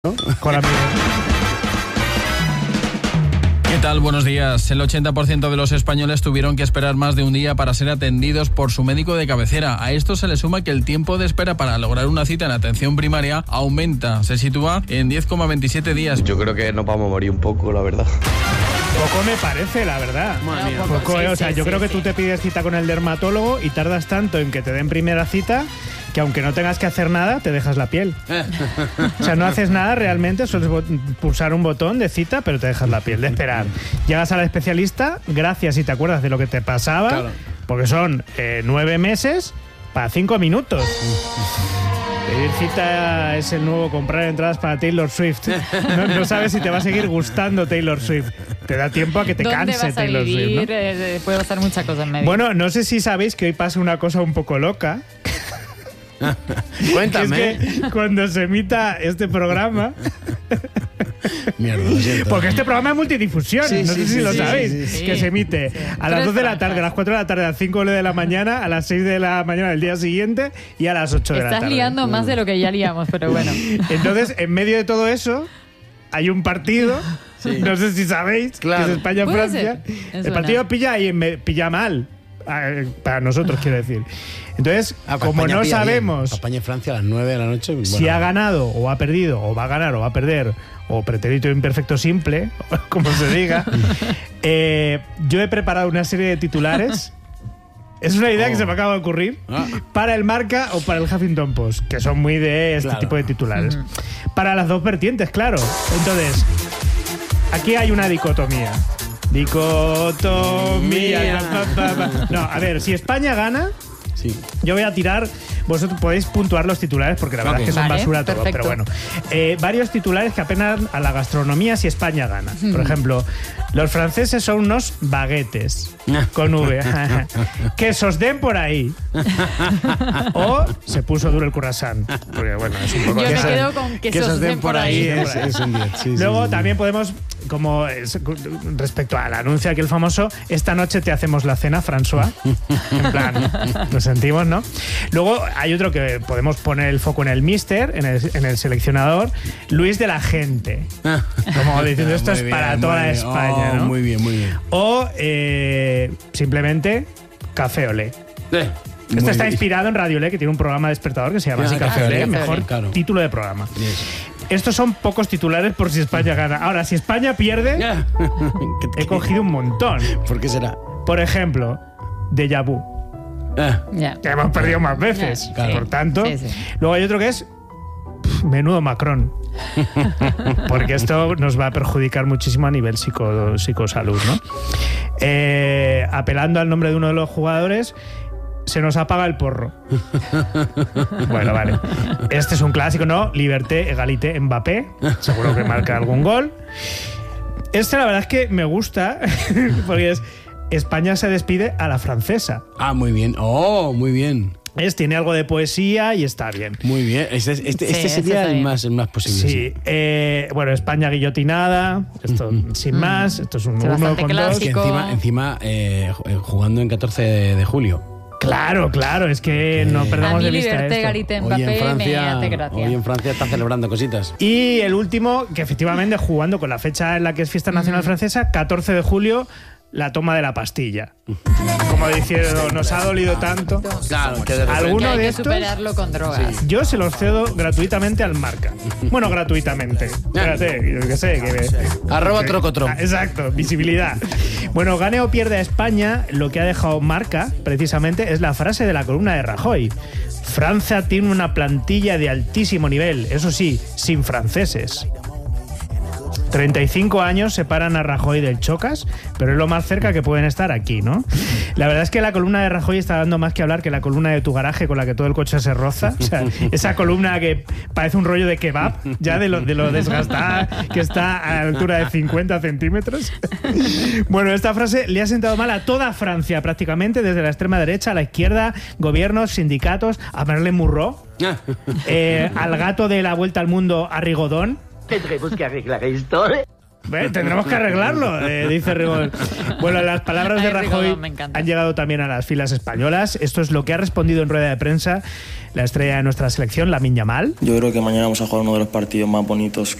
¿no? Con amigos. ¿Qué tal? Buenos días. El 80% de los españoles tuvieron que esperar más de un día para ser atendidos por su médico de cabecera. A esto se le suma que el tiempo de espera para lograr una cita en atención primaria aumenta. Se sitúa en 10,27 días. Yo creo que nos vamos a morir un poco, la verdad. Poco me parece, la verdad. Poco, o sea, yo creo que tú te pides cita con el dermatólogo y tardas tanto en que te den primera cita que aunque no tengas que hacer nada, te dejas la piel. O sea, no haces nada realmente, solo es pulsar un botón de cita, pero te dejas la piel, de esperar. Llegas al especialista, gracias si te acuerdas de lo que te pasaba, claro, porque son 9 meses para 5 minutos. Pedir cita es el nuevo comprar entradas para Taylor Swift. No sabes si te va a seguir gustando Taylor Swift. Te da tiempo a que te canse Taylor Swift, ¿no? Puede pasar mucha cosa en medio. Bueno, no sé si sabéis que hoy pasa una cosa un poco loca. Cuéntame. Es que cuando se emita este programa... Mierda, lo siento. Porque este programa es multidifusión, no sé si lo sabéis, que se emite a las 2 de la tarde, a las 4 de la tarde, a las 5 de la mañana, a las 6 de la mañana del día siguiente y a las 8 de la tarde. Estás liando más de lo que ya liamos, pero bueno. Entonces, en medio de todo eso, hay un partido, no sé si sabéis, claro, que es España-Francia. El partido pilla mal, para nosotros, quiero decir. Entonces, como no sabemos España-Francia a las 9 de la noche, bueno, si ha ganado o ha perdido, o va a ganar o va a perder, o pretérito imperfecto simple, como se diga, yo he preparado una serie de titulares. Es una idea que se me acaba de ocurrir para el Marca o para el Huffington Post, que son muy de este tipo de titulares. Para las dos vertientes, claro. Entonces, aquí hay una dicotomía. No, a ver, si España gana, yo voy a tirar. Vosotros podéis puntuar los titulares porque la verdad es que son basura todo, pero bueno. Varios titulares que apelan a la gastronomía si España gana. Por ejemplo, los franceses son unos baguetes con V. Que sos den por ahí. O se puso duro el croissant. Porque bueno, es un poco... Yo me quedo con que sos den por ahí. Es un 10. Luego también podemos, como respecto al anuncio aquel famoso, esta noche te hacemos la cena, François. En plan, nos sentimos, ¿no? Luego hay otro que podemos poner el foco en el míster, en el seleccionador, Luis de la Gente. Como diciendo, esto es para toda España, ¿no? Muy bien, muy bien. O simplemente Café Olé. Esto está inspirado en Radio Olé, que tiene un programa despertador que se llama así, Café Olé, mejor título de programa. Estos son pocos titulares por si España gana. Ahora, si España pierde, he cogido un montón. ¿Por qué será? Por ejemplo, déjà vu. Que hemos perdido más veces. Claro. Por tanto, luego hay otro que es menudo Macron. Porque esto nos va a perjudicar muchísimo a nivel psicosalud, ¿no? Apelando al nombre de uno de los jugadores, se nos apaga el porro. Bueno, vale. Este es un clásico, ¿no? Liberté, égalité, Mbappé. Seguro que marca algún gol. Este la verdad es que me gusta porque es España se despide a la francesa. Ah, muy bien. Oh, muy bien. Tiene algo de poesía y está bien. Muy bien. Este sería el más posible. Sí. Bueno, España guillotinada. Esto sin más. Esto es un 1 con 2. Que encima jugando en 14 de julio. Claro, es que no perdamos de vista Liberté, Égalité, Mbappé, hoy en Francia están celebrando cositas. Y el último, que efectivamente jugando con la fecha en la que es fiesta nacional francesa, 14 de julio, la toma de la pastilla. Como diciendo, nos ha dolido tanto. Claro, que alguno de estos superarlo con drogas. yo se los cedo gratuitamente al Marca. Bueno, gratuitamente. Espérate, yo qué sé. @trocotro. Exacto, visibilidad. Bueno, gane o pierda España, lo que ha dejado Marca, precisamente, es la frase de la columna de Rajoy. Francia tiene una plantilla de altísimo nivel, eso sí, sin franceses. 35 años separan a Rajoy del Chocas, pero es lo más cerca que pueden estar aquí, ¿no? La verdad es que la columna de Rajoy está dando más que hablar que la columna de tu garaje con la que todo el coche se roza. O sea, esa columna que parece un rollo de kebab, ya de lo desgastada, que está a la altura de 50 centímetros. Bueno, esta frase le ha sentado mal a toda Francia, prácticamente, desde la extrema derecha a la izquierda, gobiernos, sindicatos, a Merlin Murro, al gato de la vuelta al mundo, a Rigodón. Tendremos que arreglar esto. Tendremos que arreglarlo, dice Rigol. Bueno, las palabras de Rajoy han llegado también a las filas españolas. Esto es lo que ha respondido en rueda de prensa la estrella de nuestra selección, Lamine Yamal. Yo creo que mañana vamos a jugar uno de los partidos más bonitos